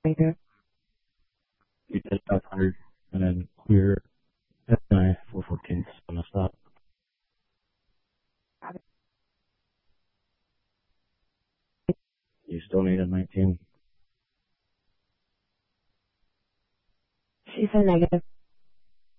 Negative. You did 500 and then clear SNI 414 on the stop. You still need a 19. She said negative.